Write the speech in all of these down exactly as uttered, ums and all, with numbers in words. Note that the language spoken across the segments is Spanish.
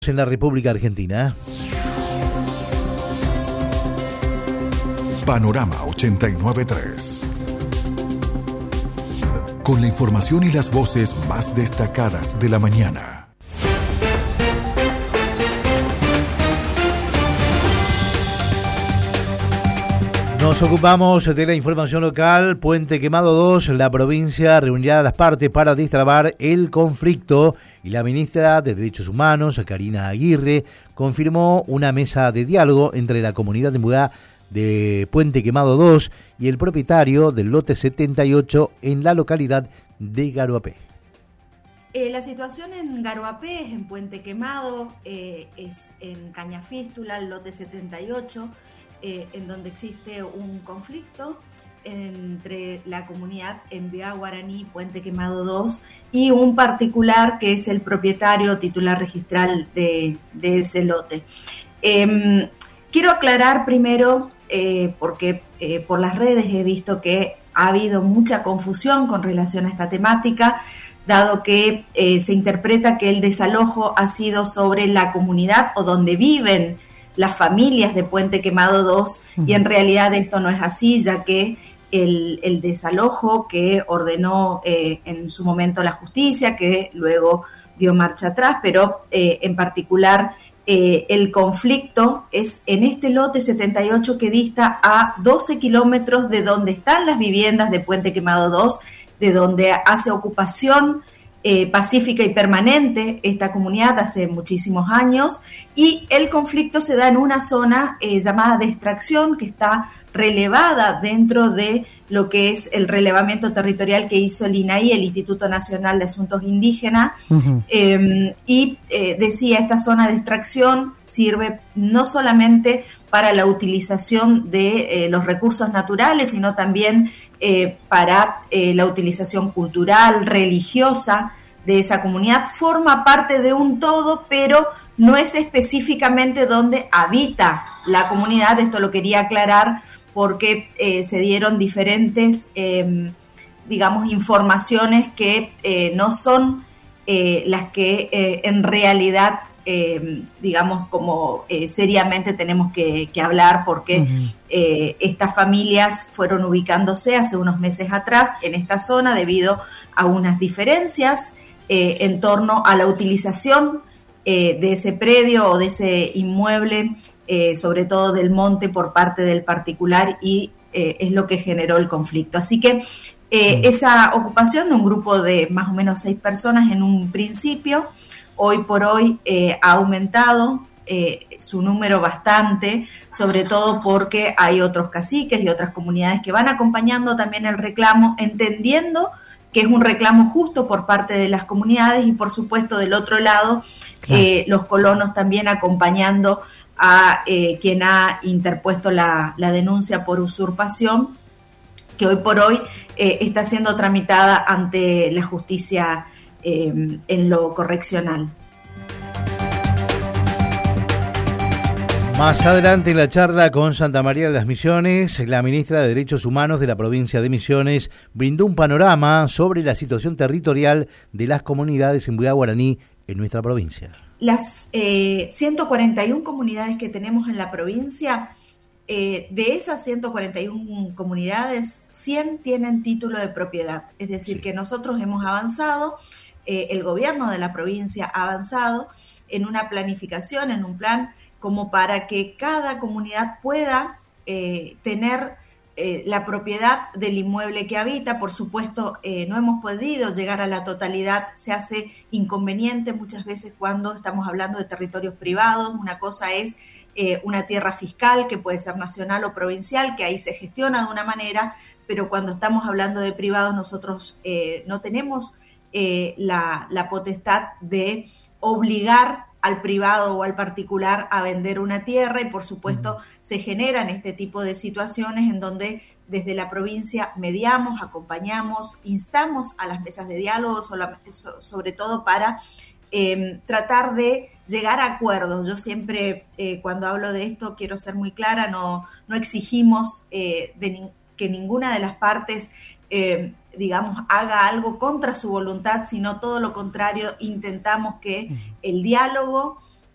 En la República Argentina. Panorama ochenta y nueve punto tres. Con la información y las voces más destacadas de la mañana. Nos ocupamos de la información local. Puente Quemado dos, la provincia reunirá a las partes para destrabar el conflicto y la ministra de Derechos Humanos, Karina Aguirre, confirmó una mesa de diálogo entre la comunidad de Mudá de Puente Quemado dos y el propietario del lote setenta y ocho en la localidad de Garoapé. Eh, la situación en Garoapé, en Puente Quemado, eh, es en Cañafístula, el lote setenta y ocho, eh, en donde existe un conflicto entre la comunidad Mba Guaraní, Puente Quemado dos, y un particular que es el propietario titular registral de, de ese lote. Eh, quiero aclarar primero, eh, porque eh, por las redes he visto que ha habido mucha confusión con relación a esta temática, dado que eh, se interpreta que el desalojo ha sido sobre la comunidad o donde viven las familias de Puente Quemado dos, uh-huh. Y en realidad esto no es así, ya que el, el desalojo que ordenó eh, en su momento la justicia, que luego dio marcha atrás, pero eh, en particular eh, el conflicto es en este lote setenta y ocho que dista a doce kilómetros de donde están las viviendas de Puente Quemado dos, de donde hace ocupación Eh, pacífica y permanente esta comunidad hace muchísimos años, y el conflicto se da en una zona eh, llamada de extracción que está relevada dentro de lo que es el relevamiento territorial que hizo el I N A I, el Instituto Nacional de Asuntos Indígenas, uh-huh. eh, y eh, decía, esta zona de extracción sirve no solamente para la utilización de eh, los recursos naturales, sino también eh, para eh, la utilización cultural, religiosa de esa comunidad. Forma parte de un todo, pero no es específicamente donde habita la comunidad. Esto lo quería aclarar porque eh, se dieron diferentes, eh, digamos, informaciones que eh, no son eh, las que eh, en realidad Eh, digamos, como eh, seriamente tenemos que, que hablar, porque uh-huh. eh, estas familias fueron ubicándose hace unos meses atrás en esta zona debido a unas diferencias eh, en torno a la utilización eh, de ese predio o de ese inmueble, eh, sobre todo del monte, por parte del particular, y eh, es lo que generó el conflicto. Así que eh, uh-huh. esa ocupación de un grupo de más o menos seis personas en un principio, hoy por hoy eh, ha aumentado eh, su número bastante, sobre todo porque hay otros caciques y otras comunidades que van acompañando también el reclamo, entendiendo que es un reclamo justo por parte de las comunidades, y por supuesto del otro lado, claro. eh, los colonos también acompañando a eh, quien ha interpuesto la, la denuncia por usurpación, que hoy por hoy eh, está siendo tramitada ante la justicia Eh, en lo correccional. Más adelante en la charla con Santa María de las Misiones, la ministra de Derechos Humanos de la provincia de Misiones brindó un panorama sobre la situación territorial de las comunidades en Mba Guaraní en nuestra provincia. Las eh, ciento cuarenta y una comunidades que tenemos en la provincia, eh, de esas ciento cuarenta y una comunidades, cien tienen título de propiedad, es decir, sí. que nosotros hemos avanzado. Eh, el gobierno de la provincia ha avanzado en una planificación, en un plan, como para que cada comunidad pueda eh, tener eh, la propiedad del inmueble que habita. Por supuesto, eh, no hemos podido llegar a la totalidad, se hace inconveniente muchas veces cuando estamos hablando de territorios privados. Una cosa es eh, una tierra fiscal, que puede ser nacional o provincial, que ahí se gestiona de una manera, pero cuando estamos hablando de privados, nosotros eh, no tenemos Eh, la, la potestad de obligar al privado o al particular a vender una tierra, y por supuesto uh-huh. se generan este tipo de situaciones en donde desde la provincia mediamos, acompañamos, instamos a las mesas de diálogo, sobre todo para eh, tratar de llegar a acuerdos. Yo siempre eh, cuando hablo de esto quiero ser muy clara, no, no exigimos eh, de ni- que ninguna de las partes eh, digamos, haga algo contra su voluntad, sino todo lo contrario, intentamos que el diálogo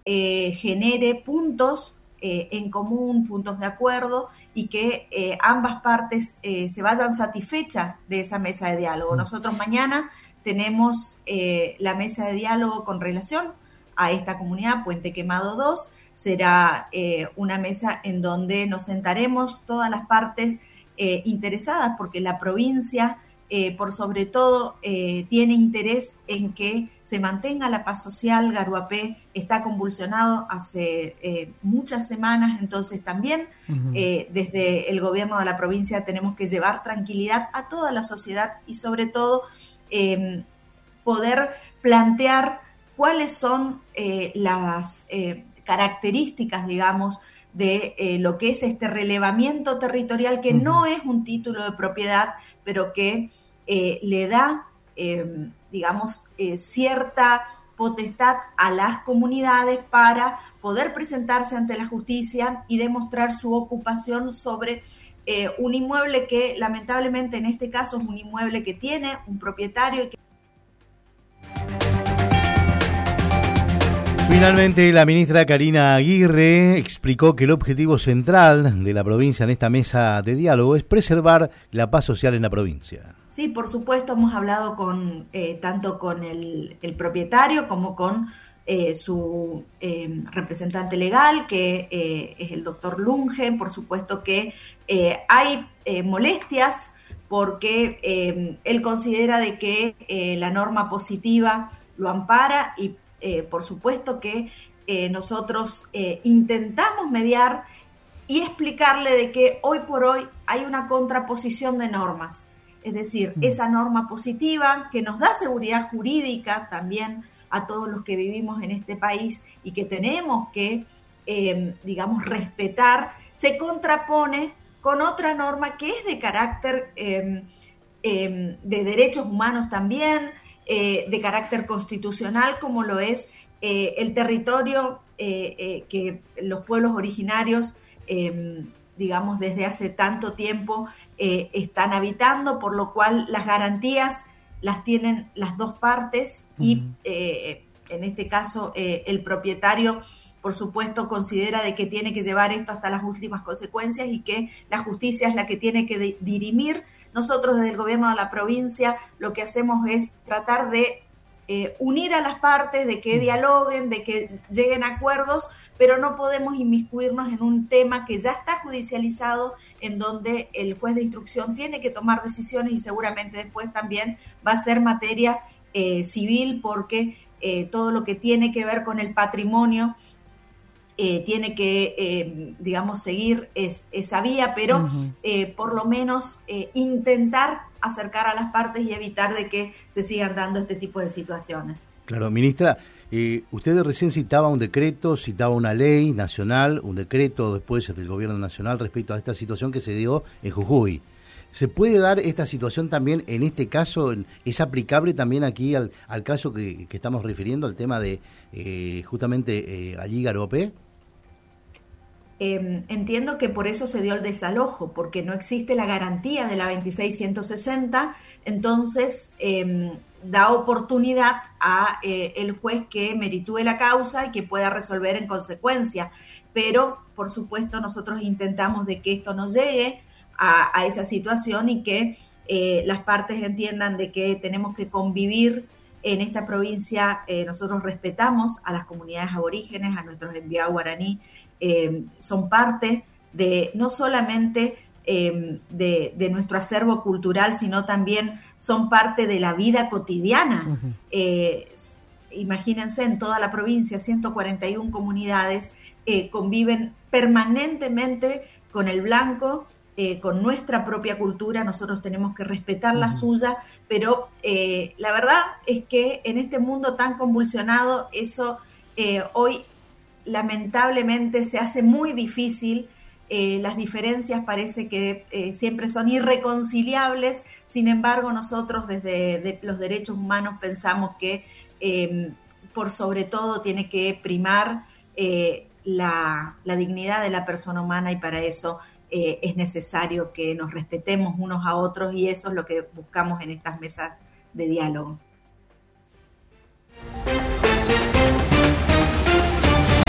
eh, genere puntos eh, en común, puntos de acuerdo, y que eh, ambas partes eh, se vayan satisfechas de esa mesa de diálogo. Nosotros mañana tenemos eh, la mesa de diálogo con relación a esta comunidad, Puente Quemado dos. Será eh, una mesa en donde nos sentaremos todas las partes eh, interesadas, porque la provincia, eh, por sobre todo, eh, tiene interés en que se mantenga la paz social. Garuapé está convulsionado hace eh, muchas semanas, entonces también uh-huh. eh, desde el gobierno de la provincia tenemos que llevar tranquilidad a toda la sociedad y sobre todo eh, poder plantear cuáles son eh, las eh, características, digamos, de eh, lo que es este relevamiento territorial, que uh-huh. no es un título de propiedad, pero que eh, le da, eh, digamos, eh, cierta potestad a las comunidades para poder presentarse ante la justicia y demostrar su ocupación sobre eh, un inmueble que, lamentablemente, en este caso es un inmueble que tiene un propietario y que Finalmente, la ministra Karina Aguirre explicó que el objetivo central de la provincia en esta mesa de diálogo es preservar la paz social en la provincia. Sí, por supuesto, hemos hablado con eh, tanto con el, el propietario como con eh, su eh, representante legal, que eh, es el doctor Lunge. Por supuesto que eh, hay eh, molestias porque eh, él considera de que eh, la norma positiva lo ampara y Eh, por supuesto que eh, nosotros eh, intentamos mediar y explicarle de que hoy por hoy hay una contraposición de normas, es decir, mm. esa norma positiva que nos da seguridad jurídica también a todos los que vivimos en este país y que tenemos que, eh, digamos, respetar, se contrapone con otra norma que es de carácter eh, eh, de derechos humanos también, Eh, de carácter constitucional, como lo es eh, el territorio eh, eh, que los pueblos originarios, eh, digamos, desde hace tanto tiempo eh, están habitando, por lo cual las garantías las tienen las dos partes y uh-huh. eh, en este caso eh, el propietario, por supuesto, considera de que tiene que llevar esto hasta las últimas consecuencias y que la justicia es la que tiene que de- dirimir. Nosotros desde el gobierno de la provincia lo que hacemos es tratar de eh, unir a las partes, de que dialoguen, de que lleguen a acuerdos, pero no podemos inmiscuirnos en un tema que ya está judicializado, en donde el juez de instrucción tiene que tomar decisiones y seguramente después también va a ser materia eh, civil, porque eh, todo lo que tiene que ver con el patrimonio Eh, tiene que, eh, digamos, seguir es, esa vía, pero uh-huh. eh, por lo menos eh, intentar acercar a las partes y evitar de que se sigan dando este tipo de situaciones. Claro, ministra, eh, usted recién citaba un decreto, citaba una ley nacional, un decreto después del gobierno nacional respecto a esta situación que se dio en Jujuy. ¿Se puede dar esta situación también en este caso? ¿Es aplicable también aquí al, al caso que, que estamos refiriendo, al tema de eh, justamente eh, allí Garuapé? Eh, entiendo que por eso se dio el desalojo, porque no existe la garantía de la veintiséis ciento sesenta, entonces eh, da oportunidad a eh, el juez que meritúe la causa y que pueda resolver en consecuencia. Pero, por supuesto, nosotros intentamos de que esto no llegue a, a esa situación y que eh, las partes entiendan de que tenemos que convivir en esta provincia. Eh, nosotros respetamos a las comunidades aborígenes, a nuestros enviados guaraní, eh, son parte de no solamente eh, de, de nuestro acervo cultural, sino también son parte de la vida cotidiana. Uh-huh. Eh, imagínense, en toda la provincia, ciento cuarenta y una comunidades eh, conviven permanentemente con el blanco, Eh, con nuestra propia cultura. Nosotros tenemos que respetar uh-huh. la suya, pero eh, la verdad es que en este mundo tan convulsionado, eso eh, hoy lamentablemente se hace muy difícil. Eh, las diferencias parece que eh, siempre son irreconciliables. Sin embargo, nosotros desde de los derechos humanos pensamos que eh, por sobre todo tiene que primar eh, la, la dignidad de la persona humana, y para eso Eh, es necesario que nos respetemos unos a otros, y eso es lo que buscamos en estas mesas de diálogo.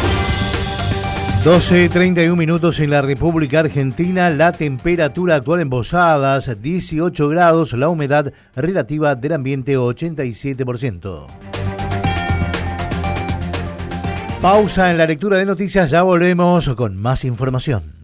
doce treinta y un minutos en la República Argentina, la temperatura actual en Posadas, dieciocho grados, la humedad relativa del ambiente ochenta y siete por ciento. Pausa en la lectura de noticias, ya volvemos con más información.